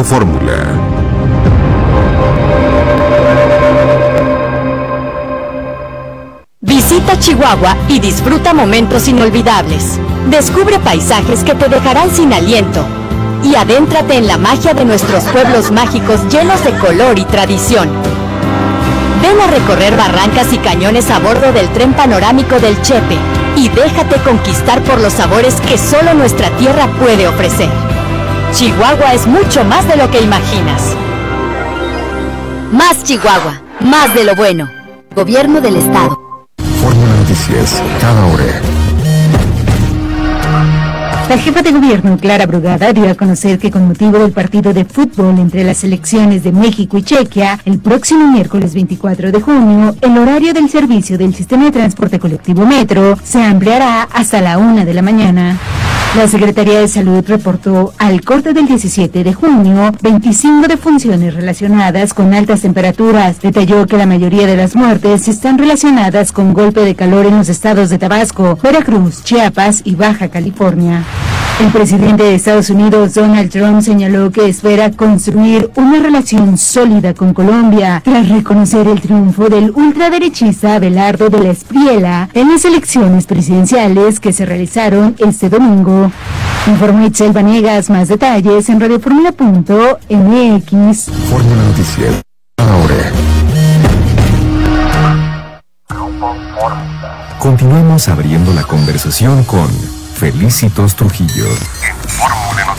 Grupo Fórmula. Visita Chihuahua y disfruta momentos inolvidables. Descubre paisajes que te dejarán sin aliento. Y adéntrate en la magia de nuestros pueblos mágicos llenos de color y tradición. Ven a recorrer barrancas y cañones a bordo del tren panorámico del Chepe y déjate conquistar por los sabores que solo nuestra tierra puede ofrecer. Chihuahua es mucho más de lo que imaginas. Más Chihuahua, más de lo bueno. Gobierno del Estado. Fórmula Noticias, cada hora. La jefa de gobierno, Clara Brugada, dio a conocer que con motivo del partido de fútbol entre las selecciones de México y Chequia, el próximo miércoles 24 de junio, el horario del servicio del sistema de transporte colectivo Metro se ampliará hasta la 1 de la mañana. La Secretaría de Salud reportó al corte del 17 de junio 25 defunciones relacionadas con altas temperaturas. Detalló que la mayoría de las muertes están relacionadas con golpe de calor en los estados de Tabasco, Veracruz, Chiapas y Baja California. El presidente de Estados Unidos, Donald Trump, señaló que espera construir una relación sólida con Colombia tras reconocer el triunfo del ultraderechista Abelardo de la Espriella en las elecciones presidenciales que se realizaron este domingo. Informó Itzel Vanegas. Más detalles en radioformula.mx. Fórmula Noticias, ahora. Continuamos abriendo la conversación con Felicitos Trujillo. En Fórmula